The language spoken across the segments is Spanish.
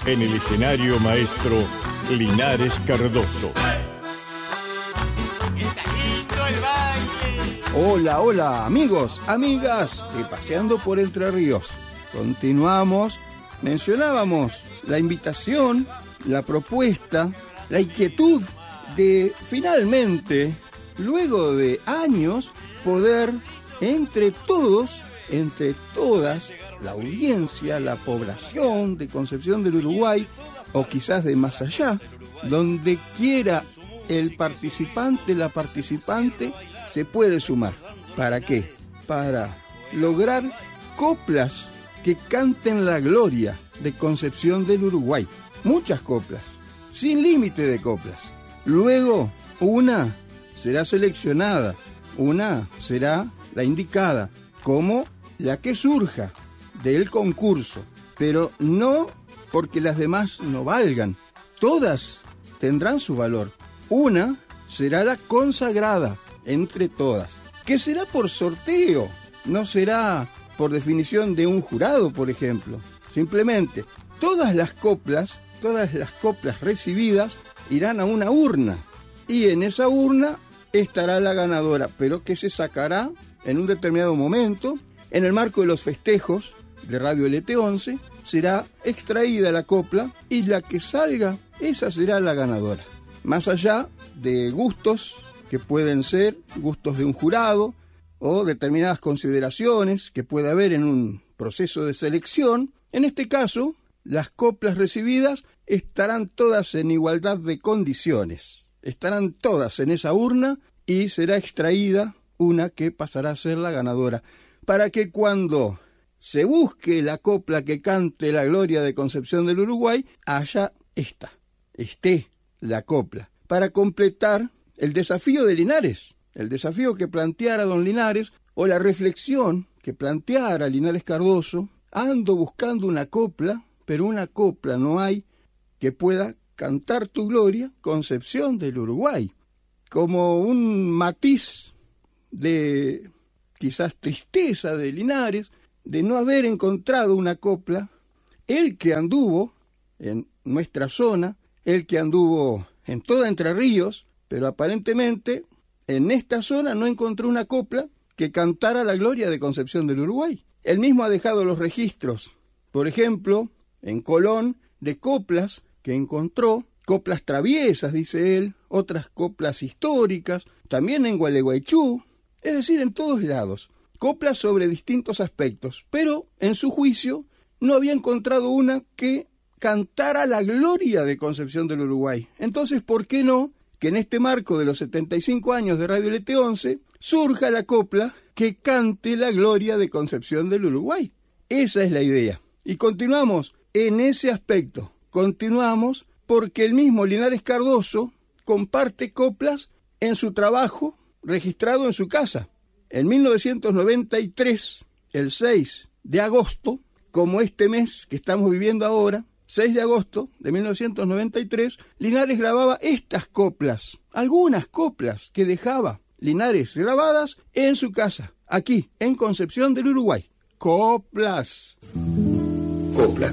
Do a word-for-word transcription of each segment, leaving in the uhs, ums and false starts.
En el escenario, maestro Linares Cardoso. Hola, hola, amigos, amigas de Paseando por Entre Ríos. Continuamos, mencionábamos la invitación, la propuesta, la inquietud de finalmente, luego de años, poder entre todos, entre todas, la audiencia, la población de Concepción del Uruguay, o quizás de más allá, donde quiera el participante, la participante, se puede sumar. ¿Para qué? Para lograr coplas que canten la gloria de Concepción del Uruguay. Muchas coplas, sin límite de coplas. Luego, una será seleccionada, una será la indicada, como la que surja del concurso. Pero no porque las demás no valgan. Todas tendrán su valor. Una será la consagrada entre todas, que será por sorteo, no será por definición de un jurado, por ejemplo. Simplemente, todas las coplas, todas las coplas recibidas irán a una urna, y en esa urna estará la ganadora, pero que se sacará en un determinado momento, en el marco de los festejos de Radio L T once, será extraída la copla, y la que salga, esa será la ganadora. Más allá de gustos que pueden ser gustos de un jurado o determinadas consideraciones que puede haber en un proceso de selección, en este caso, las coplas recibidas estarán todas en igualdad de condiciones. Estarán todas en esa urna y será extraída una que pasará a ser la ganadora, para que cuando se busque la copla que cante la gloria de Concepción del Uruguay, haya esta, esté la copla, para completar el desafío de Linares, el desafío que planteara don Linares, o la reflexión que planteara Linares Cardoso: ando buscando una copla, pero una copla no hay que pueda cantar tu gloria, Concepción del Uruguay. Como un matiz de quizás tristeza de Linares, de no haber encontrado una copla, el que anduvo en nuestra zona, el que anduvo en toda Entre Ríos, pero aparentemente en esta zona no encontró una copla que cantara la gloria de Concepción del Uruguay. Él mismo ha dejado los registros, por ejemplo, en Colón, de coplas que encontró, coplas traviesas, dice él, otras coplas históricas, también en Gualeguaychú, es decir, en todos lados, coplas sobre distintos aspectos, pero en su juicio no había encontrado una que cantara la gloria de Concepción del Uruguay. Entonces, ¿por qué no que en este marco de los setenta y cinco años de Radio L T once surja la copla que cante la gloria de Concepción del Uruguay? Esa es la idea. Y continuamos en ese aspecto. Continuamos porque el mismo Linares Cardoso comparte coplas en su trabajo registrado en su casa. En mil novecientos noventa y tres, el seis de agosto, como este mes que estamos viviendo ahora, seis de agosto de mil novecientos noventa y tres, Linares grababa estas coplas, algunas coplas que dejaba Linares grabadas en su casa, aquí, en Concepción del Uruguay. Coplas. Coplas.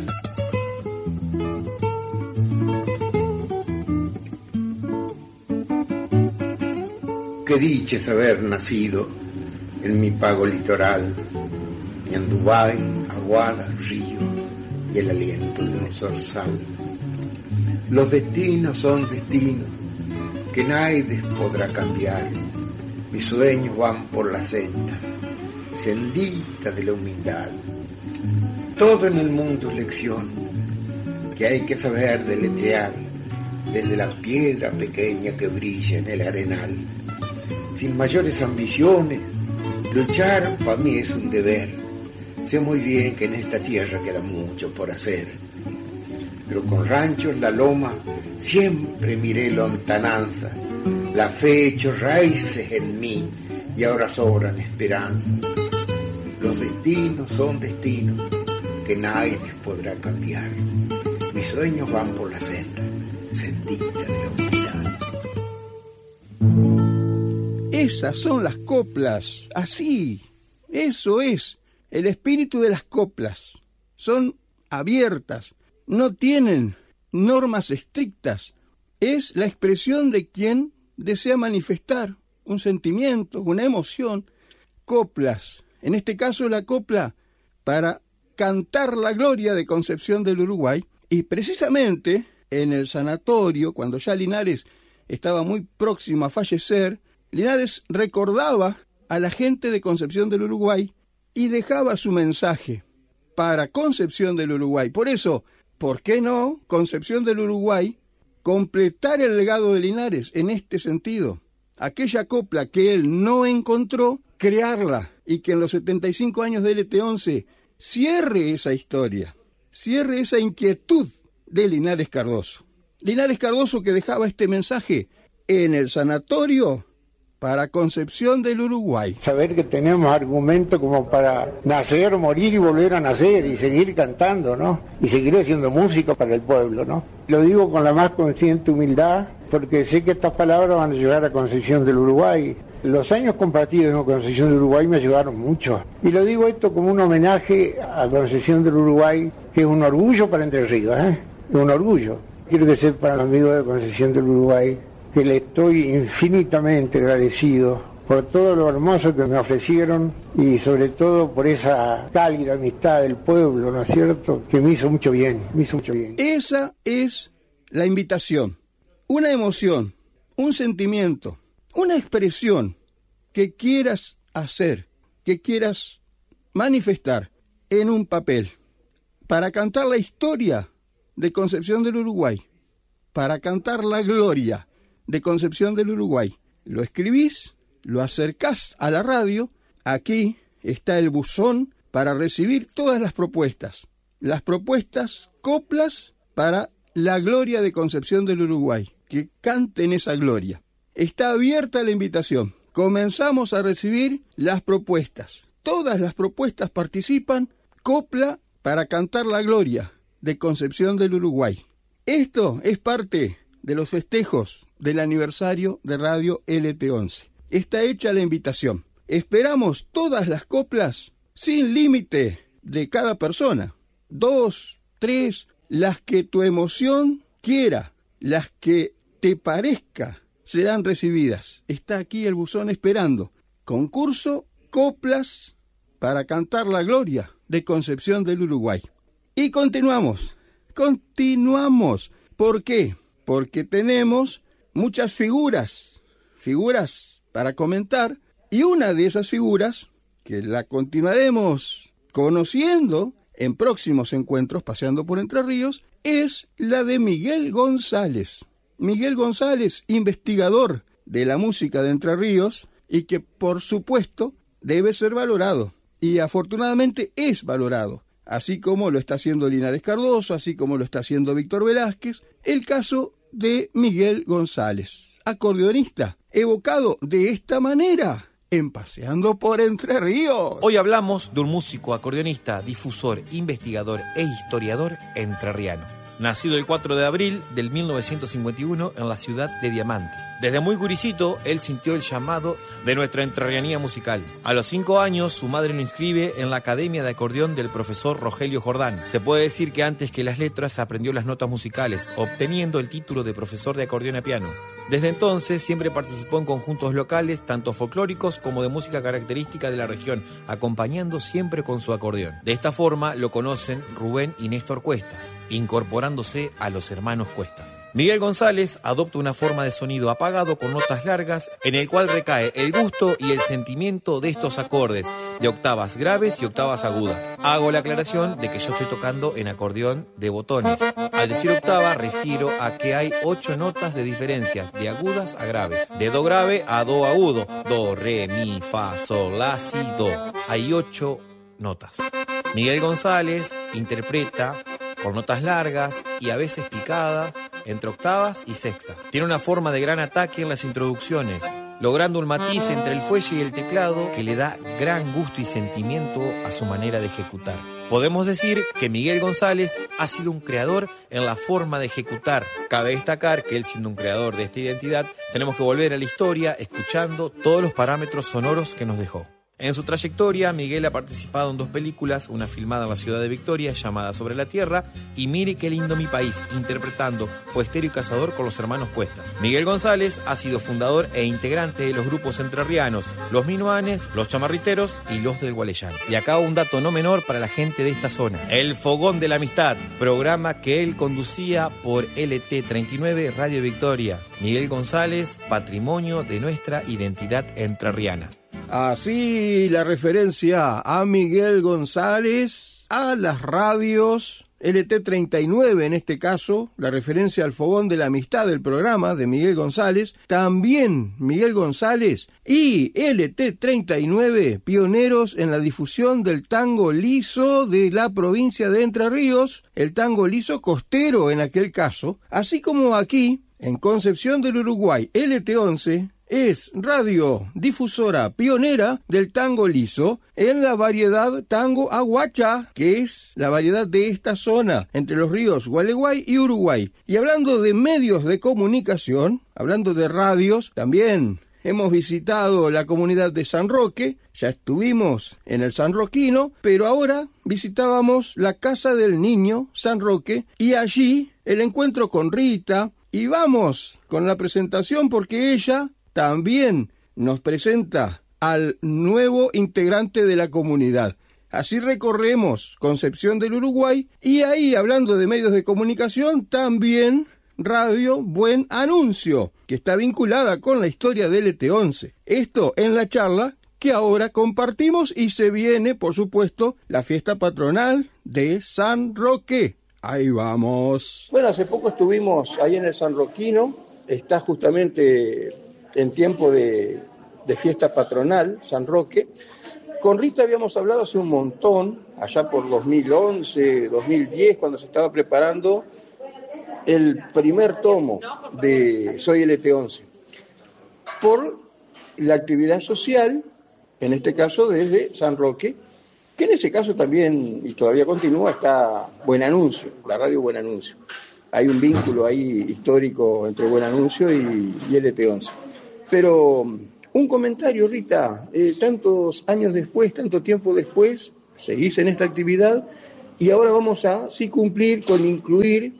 Qué dicha es haber nacido en mi pago litoral, y en Dubái, Aguada, Río, y el aliento de un zorzal. Los destinos son destinos que nadie podrá cambiar. Mis sueños van por la senda, sendita de la humildad. Todo en el mundo es lección que hay que saber deletrear desde la piedra pequeña que brilla en el arenal. Sin mayores ambiciones, luchar para mí es un deber. Sé muy bien que en esta tierra queda mucho por hacer, pero con ranchos la loma siempre miré lontananza. La fe echó raíces en mí y ahora sobran esperanza. Los destinos son destinos que nadie les podrá cambiar. Mis sueños van por la senda, sendita de la humildad. Esas son las coplas, así, eso es. El espíritu de las coplas son abiertas, no tienen normas estrictas. Es la expresión de quien desea manifestar un sentimiento, una emoción. Coplas, en este caso la copla para cantar la gloria de Concepción del Uruguay, y precisamente en el sanatorio, cuando ya Linares estaba muy próximo a fallecer, Linares recordaba a la gente de Concepción del Uruguay y dejaba su mensaje para Concepción del Uruguay. Por eso, ¿por qué no Concepción del Uruguay completar el legado de Linares en este sentido? Aquella copla que él no encontró, crearla, y que en los setenta y cinco años de L T once cierre esa historia, cierre esa inquietud de Linares Cardoso. Linares Cardoso que dejaba este mensaje en el sanatorio para Concepción del Uruguay. Saber que tenemos argumentos como para nacer, morir y volver a nacer y seguir cantando, ¿no? Y seguir haciendo música para el pueblo, ¿no? Lo digo con la más consciente humildad, porque sé que estas palabras van a llegar a Concepción del Uruguay. Los años compartidos en Concepción del Uruguay me ayudaron mucho. Y lo digo esto como un homenaje a Concepción del Uruguay, que es un orgullo para Entre Ríos, ¿eh? Es un orgullo. Quiero que sepan, amigos de Concepción del Uruguay, que le estoy infinitamente agradecido por todo lo hermoso que me ofrecieron y sobre todo por esa cálida amistad del pueblo, ¿no es cierto?, que me hizo mucho bien, me hizo mucho bien. Esa es la invitación, una emoción, un sentimiento, una expresión que quieras hacer, que quieras manifestar en un papel, para cantar la historia de Concepción del Uruguay, para cantar la gloria de Concepción del Uruguay. Lo escribís, lo acercás a la radio, aquí está el buzón para recibir todas las propuestas. Las propuestas, coplas para la gloria de Concepción del Uruguay, que canten esa gloria. Está abierta la invitación. Comenzamos a recibir las propuestas. Todas las propuestas participan, copla para cantar la gloria de Concepción del Uruguay. Esto es parte de los festejos del aniversario de Radio L T once. Está hecha la invitación. Esperamos todas las coplas sin límite de cada persona. Dos, tres, las que tu emoción quiera, las que te parezca, serán recibidas. Está aquí el buzón esperando. Concurso, coplas para cantar la gloria de Concepción del Uruguay. Y continuamos, continuamos. ¿Por qué? Porque tenemos muchas figuras, figuras para comentar, y una de esas figuras, que la continuaremos conociendo en próximos encuentros paseando por Entre Ríos, es la de Miguel González. Miguel González, investigador de la música de Entre Ríos, y que por supuesto debe ser valorado, y afortunadamente es valorado, así como lo está haciendo Linares Cardoso, así como lo está haciendo Víctor Velázquez. El caso de Miguel González, acordeonista, evocado de esta manera en Paseando por Entre Ríos. Hoy hablamos de un músico, acordeonista, difusor, investigador e historiador entrerriano. Nacido el cuatro de abril del mil novecientos cincuenta y uno en la ciudad de Diamante. Desde muy gurisito, él sintió el llamado de nuestra entrerrianía musical. A los cinco años, su madre lo inscribe en la Academia de Acordeón del profesor Rogelio Jordán. Se puede decir que antes que las letras aprendió las notas musicales, obteniendo el título de profesor de acordeón a piano. Desde entonces siempre participó en conjuntos locales, tanto folclóricos como de música característica de la región, acompañando siempre con su acordeón. De esta forma lo conocen Rubén y Néstor Cuestas, incorporándose a los hermanos Cuestas. Miguel González adopta una forma de sonido apagado con notas largas, en el cual recae el gusto y el sentimiento de estos acordes, de octavas graves y octavas agudas. Hago la aclaración de que yo estoy tocando en acordeón de botones. Al decir octava refiero a que hay ocho notas de diferencia, de agudas a graves. De do grave a do agudo. Do, re, mi, fa, sol, la, si, do. Hay ocho notas. Miguel González interpreta por notas largas y a veces picadas, entre octavas y sextas. Tiene una forma de gran ataque en las introducciones, logrando un matiz entre el fuelle y el teclado que le da gran gusto y sentimiento a su manera de ejecutar. Podemos decir que Miguel González ha sido un creador en la forma de ejecutar. Cabe destacar que él, siendo un creador de esta identidad, tenemos que volver a la historia escuchando todos los parámetros sonoros que nos dejó. En su trayectoria, Miguel ha participado en dos películas, una filmada en la ciudad de Victoria llamada Sobre la Tierra y Mire qué lindo mi país, interpretando Puestero y Cazador con los hermanos Cuestas. Miguel González ha sido fundador e integrante de los grupos entrerrianos Los Minuanes, Los Chamarriteros y Los del Gualeyán. Y acá un dato no menor para la gente de esta zona. El Fogón de la Amistad, programa que él conducía por L T treinta y nueve Radio Victoria. Miguel González, patrimonio de nuestra identidad entrerriana. Así la referencia a Miguel González, a las radios, L T treinta y nueve en este caso, la referencia al Fogón de la Amistad del programa de Miguel González, también Miguel González y L T treinta y nueve, pioneros en la difusión del tango liso de la provincia de Entre Ríos, el tango liso costero en aquel caso, así como aquí, en Concepción del Uruguay, L T once, es radiodifusora pionera del tango liso en la variedad tango aguacha, que es la variedad de esta zona, entre los ríos Gualeguay y Uruguay. Y hablando de medios de comunicación, hablando de radios, también hemos visitado la comunidad de San Roque, ya estuvimos en el sanroquino, pero ahora visitábamos la Casa del Niño San Roque y allí el encuentro con Rita, y vamos con la presentación porque ella también nos presenta al nuevo integrante de la comunidad. Así recorremos Concepción del Uruguay y ahí, hablando de medios de comunicación, también Radio Buen Anuncio, que está vinculada con la historia de L T once. Esto en la charla que ahora compartimos y se viene, por supuesto, la fiesta patronal de San Roque. Ahí vamos. Bueno, hace poco estuvimos ahí en el sanroquino, está justamente en tiempo de, de fiesta patronal, San Roque. Con Rita habíamos hablado hace un montón, allá por dos mil once, dos mil diez, cuando se estaba preparando el primer tomo de Soy L T once, por la actividad social, en este caso desde San Roque, que en ese caso también, y todavía continúa, está Buen Anuncio, la radio Buen Anuncio. Hay un vínculo ahí histórico entre Buen Anuncio y, y L T once. Pero un comentario, Rita, eh, tantos años después, tanto tiempo después, seguís en esta actividad y ahora vamos a sí cumplir con incluir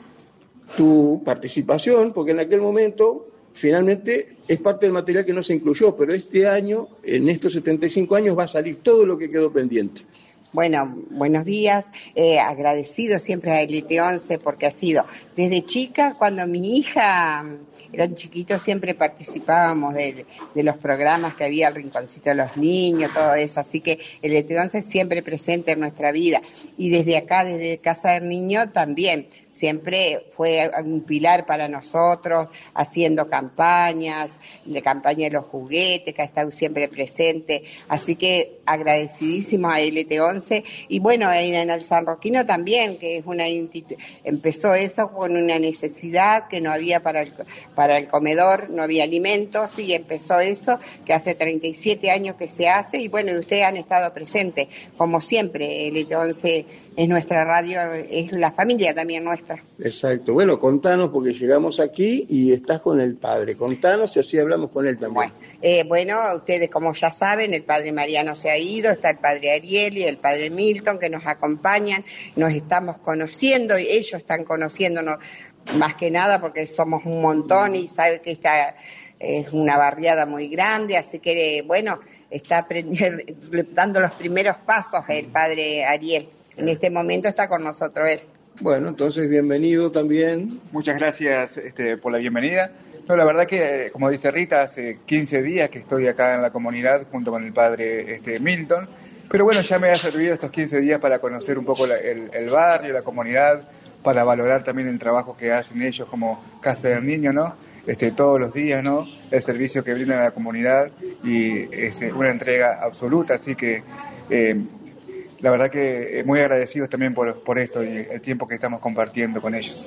tu participación, porque en aquel momento finalmente es parte del material que no se incluyó, pero este año, en estos setenta y cinco años, va a salir todo lo que quedó pendiente. Bueno, buenos días, eh, agradecido siempre a L T once porque ha sido desde chica, cuando mi hija eran chiquitos, siempre participábamos de, de los programas que había, el Rinconcito de los Niños, todo eso, así que L T once siempre presente en nuestra vida, y desde acá, desde Casa del Niño también, siempre fue un pilar para nosotros, haciendo campañas, la campaña de los juguetes, que ha estado siempre presente, así que agradecidísimos a L T once, y bueno, en, en el sanroquino también, que es una institu- empezó eso con una necesidad que no había para el, para el comedor, no había alimentos, y empezó eso, que hace treinta y siete años que se hace, y bueno, y ustedes han estado presentes, como siempre, L T once es nuestra radio, es la familia también nuestra. Exacto. Bueno, contanos, porque llegamos aquí y estás con el padre. Contanos y así hablamos con él también. Bueno, eh, bueno, ustedes como ya saben, el padre Mariano se ha ido, está el padre Ariel y el padre Milton que nos acompañan, nos estamos conociendo y ellos están conociéndonos más que nada porque somos un montón y sabe que esta es una barriada muy grande, así que bueno, está aprendiendo, dando los primeros pasos el padre Ariel. En este momento está con nosotros él. Bueno, entonces bienvenido también. Muchas gracias este, por la bienvenida. No, la verdad que, como dice Rita, hace quince días que estoy acá en la comunidad junto con el padre este, Milton, pero bueno, ya me ha servido estos quince días para conocer un poco la, el, el barrio, la comunidad, para valorar también el trabajo que hacen ellos como Casa del Niño, ¿no? Este, todos los días, ¿no? El servicio que brindan a la comunidad y es una entrega absoluta, así que eh, la verdad que muy agradecidos también por, por esto y el tiempo que estamos compartiendo con ellos.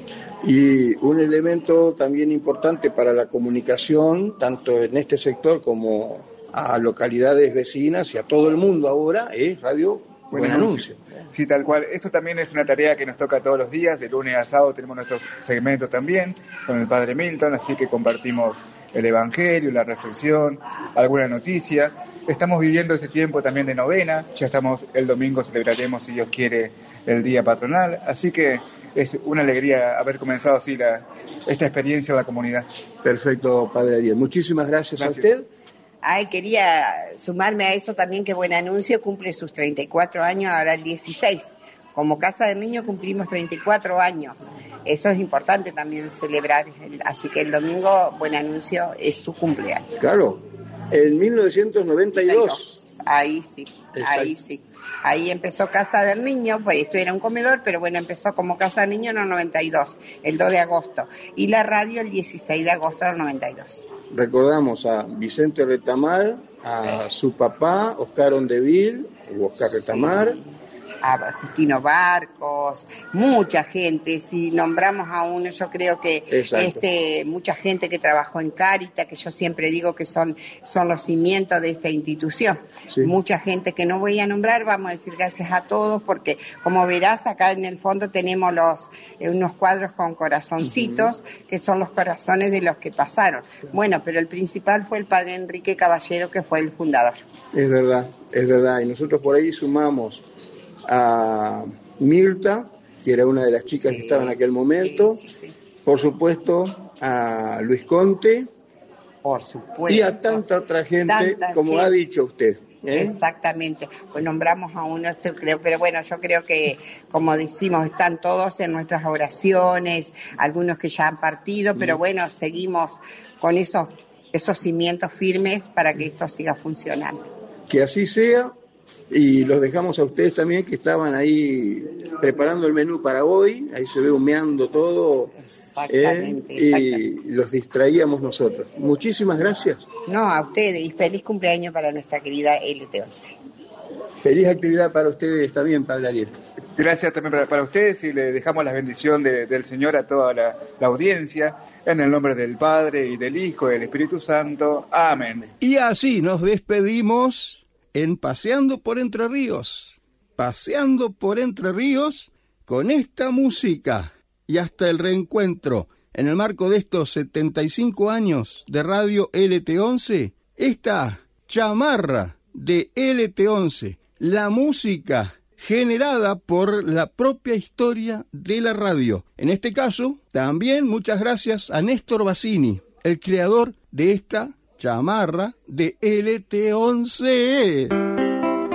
Y un elemento también importante para la comunicación, tanto en este sector como a localidades vecinas y a todo el mundo ahora, es Radio Buen, Buen Anuncio. Sí, tal cual. Eso también es una tarea que nos toca todos los días. De lunes a sábado tenemos nuestros segmentos también con el padre Milton, así que compartimos el Evangelio, la reflexión, alguna noticia. estamos viviendo este tiempo también de novena, ya estamos, el domingo celebraremos, si Dios quiere, el día patronal, así que es una alegría haber comenzado así la, esta experiencia de la comunidad. Perfecto, Padre Ariel. Muchísimas gracias, gracias. a usted. Ay, quería sumarme a eso también, que Buen Anuncio cumple sus treinta y cuatro años, ahora el dieciséis. Como Casa del Niño cumplimos treinta y cuatro años. Eso es importante también celebrar. Así que el domingo Buen Anuncio es su cumpleaños. Claro, en mil novecientos noventa y dos. Ahí sí, Exacto. ahí sí. Ahí empezó Casa del Niño, pues esto era un comedor, pero bueno, empezó como Casa del Niño en el noventa y dos, el dos de agosto. Y la radio el dieciséis de agosto del noventa y dos. Recordamos a Vicente Retamar, a su papá, Oscar Ondeville, o Oscar sí. Retamar, a Justino Barcos, mucha gente, si nombramos a uno, yo creo que este mucha gente que trabajó en Cáritas, que yo siempre digo que son, son los cimientos de esta institución, sí. mucha gente que no voy a nombrar, vamos a decir gracias a todos, porque como verás acá en el fondo tenemos los eh, unos cuadros con corazoncitos, uh-huh. que son los corazones de los que pasaron. Bueno, pero el principal fue el padre Enrique Caballero, que fue el fundador. Es verdad, es verdad, y nosotros por ahí sumamos a Mirta, que era una de las chicas sí, que estaba en aquel momento, sí, sí, sí. por supuesto a Luis Conte, por supuesto, y a tanta otra gente, tanta como gente. Ha dicho usted. ¿eh? Exactamente, pues nombramos a uno, creo, pero bueno, yo creo que, como decimos, están todos en nuestras oraciones, algunos que ya han partido, pero bueno, seguimos con esos, esos cimientos firmes para que esto siga funcionando. Que así sea. Y los dejamos a ustedes también, que estaban ahí preparando el menú para hoy. Ahí se ve humeando todo. Exactamente, eh, exactamente. Y los distraíamos nosotros. Muchísimas gracias. No, a ustedes. Y feliz cumpleaños para nuestra querida L T once. Feliz actividad para ustedes también, Padre Ariel. Gracias también para, para ustedes, y le dejamos la bendición de, del Señor a toda la, la audiencia. En el nombre del Padre, y del Hijo, y del Espíritu Santo. Amén. Y así nos despedimos en Paseando por Entre Ríos, paseando por Entre Ríos con esta música. Y hasta el reencuentro en el marco de estos setenta y cinco años de Radio L T once, esta chamarra de L T once, la música generada por la propia historia de la radio. En este caso, también muchas gracias a Néstor Bassini, el creador de esta chamarra de L T once.